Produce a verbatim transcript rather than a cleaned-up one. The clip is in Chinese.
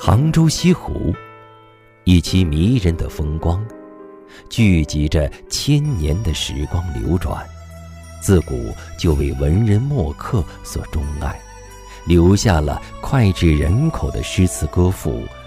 杭州西湖，一期迷人的风光，聚集着千年的时光流转，自古就为文人墨客所钟爱，留下了脍炙人口的诗词歌赋